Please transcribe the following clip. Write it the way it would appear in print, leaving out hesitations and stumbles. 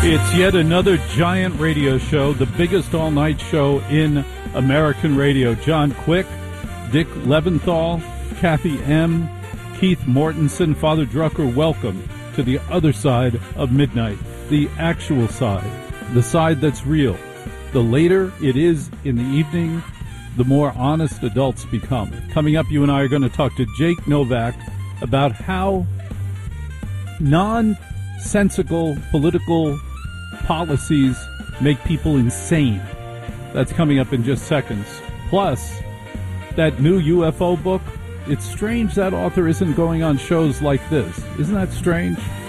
It's yet another giant radio show, the biggest all-night show in American radio. John Quick, Dick Leventhal, Kathy M., Keith Mortensen, Father Drucker, welcome to the other side of midnight, the actual side, the side that's real. The later it is in the evening, the more honest adults become. Coming up, you and I are going to talk to Jake Novak about how nonsensical political policies make people insane. That's coming up in just seconds. Plus, that new UFO book, it's strange that author isn't going on shows like this. Isn't that strange?